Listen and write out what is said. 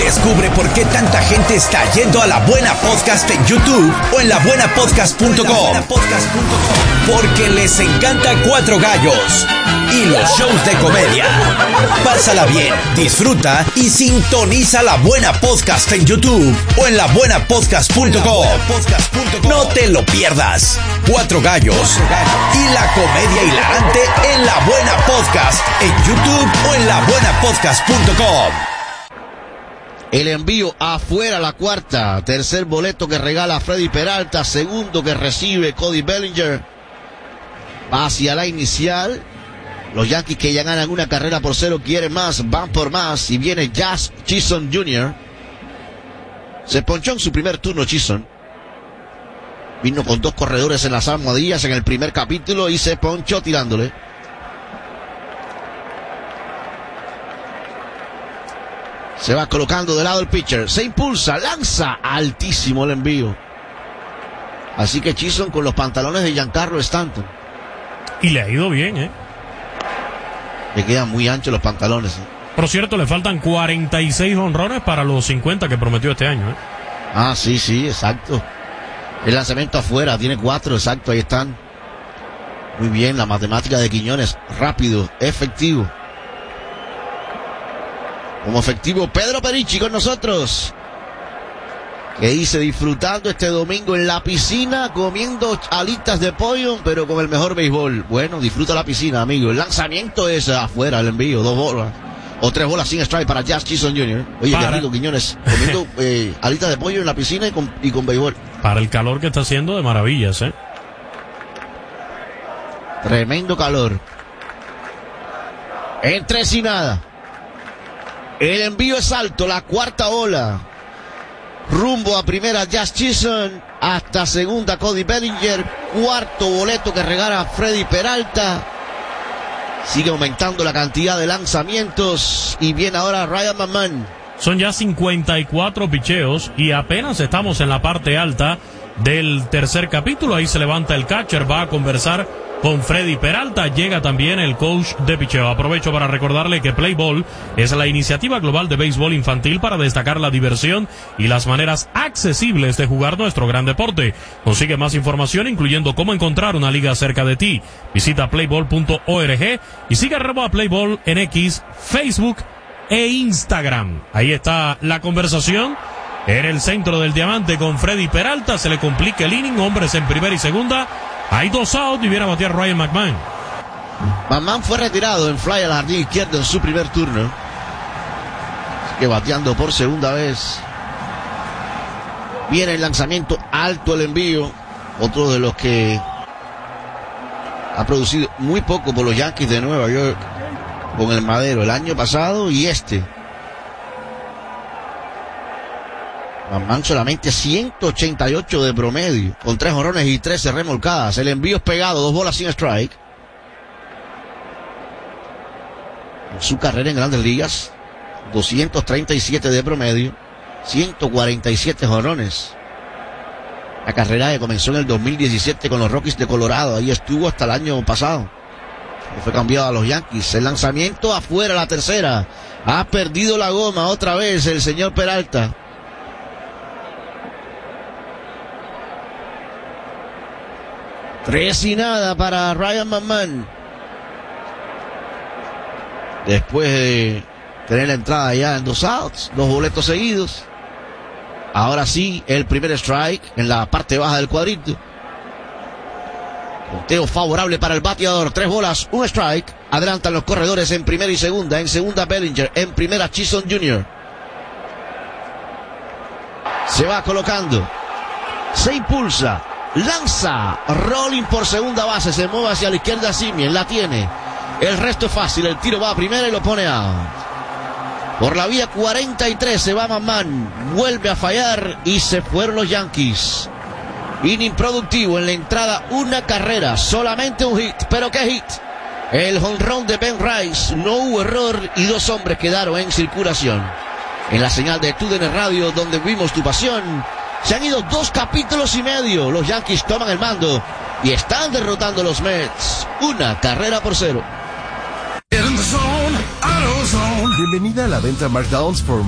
Descubre por qué tanta gente está yendo a La Buena Podcast en YouTube o en labuenapodcast.com. Porque les encanta Cuatro Gallos y los shows de comedia. Pásala bien, disfruta y sintoniza La Buena Podcast en YouTube o en labuenapodcast.com. No te lo pierdas. Cuatro Gallos y la comedia hilarante en La Buena Podcast en YouTube o en labuenapodcast.com. El envío afuera, la cuarta. Tercer boleto que regala Freddy Peralta. Segundo que recibe Cody Bellinger. Va hacia la inicial. Los Yankees, que ya ganan 1-0, quieren más, van por más. Y viene Jazz Chisholm Jr. Se ponchó en su primer turno Chisholm. Vino con 2 corredores en las almohadillas en el primer capítulo y se ponchó tirándole. Se va colocando de lado el pitcher. Se impulsa, lanza altísimo el envío. Así que Chisholm con los pantalones de Giancarlo Stanton. Y le ha ido bien, Le quedan muy anchos los pantalones. Por cierto, le faltan 46 jonrones para los 50 que prometió este año. Ah, sí, exacto. El lanzamiento afuera, tiene 4, exacto, ahí están. Muy bien, la matemática de Quiñones. Rápido, efectivo. Como efectivo, Pedro Perichi con nosotros. Que dice, disfrutando este domingo en la piscina, comiendo alitas de pollo, pero con el mejor béisbol. Bueno, disfruta la piscina, amigo. El lanzamiento es afuera, el envío, 2 bolas. O 3 bolas sin strike para Jazz Chisholm Jr. Oye, qué rico, Quiñones, comiendo alitas de pollo en la piscina y con béisbol. Para el calor que está haciendo, de maravillas, Tremendo calor. En 3-0. El envío es alto, la cuarta bola. Rumbo a primera Jazz Chisholm, hasta segunda Cody Bellinger. Cuarto boleto que regala Freddy Peralta. Sigue aumentando la cantidad de lanzamientos y viene ahora Ryan McMahon. Son ya 54 picheos y apenas estamos en la parte alta del tercer capítulo. Ahí se levanta el catcher, va a conversar con Freddy Peralta. Llega también el coach de picheo. Aprovecho para recordarle que Play Ball es la iniciativa global de béisbol infantil para destacar la diversión y las maneras accesibles de jugar nuestro gran deporte. Consigue más información, incluyendo cómo encontrar una liga cerca de ti. Visita playball.org y sigue @ Playball en X, Facebook e Instagram. Ahí está la conversación en el centro del diamante con Freddy Peralta. Se le complica el inning, hombres en primera y segunda. Hay 2 outs y viene a batear Ryan McMahon. McMahon fue retirado en fly al jardín izquierdo en su primer turno. Así que bateando por segunda vez. Viene el lanzamiento alto, el envío. Otro de los que ha producido muy poco por los Yankees de Nueva York con el Madero el año pasado y este. McMahon solamente 188 de promedio, con 3 jonrones y 13 remolcadas. El envío es pegado, 2 bolas sin strike. En su carrera en Grandes Ligas, 237 de promedio, 147 jonrones. La carrera que comenzó en el 2017 con los Rockies de Colorado, ahí estuvo hasta el año pasado. Fue cambiado a los Yankees. El lanzamiento afuera, la tercera. Ha perdido la goma otra vez el señor Peralta. 3-0 para Ryan McMahon. Después de tener la entrada ya en 2 outs, 2 boletos seguidos. Ahora sí, el primer strike en la parte baja del cuadrito. Conteo favorable para el bateador. 3 bolas, 1 strike. Adelantan los corredores en primera y segunda. En segunda Bellinger. En primera Chisholm Jr. Se va colocando. Se impulsa. Lanza, rolling por segunda base, se mueve hacia la izquierda Simien, la tiene. El resto es fácil, el tiro va a primera y lo pone out. Por la vía 43 se va McMahon, vuelve a fallar y se fueron los Yankees. Inning productivo en la entrada, 1 carrera, solamente un hit, pero ¿qué hit? El jonrón de Ben Rice, no hubo error y 2 hombres quedaron en circulación. En la señal de TUDN Radio, donde vimos tu pasión. Se han ido 2 capítulos y medio. Los Yankees toman el mando y están derrotando a los Mets. 1-0. Bienvenida a la venta Markdowns por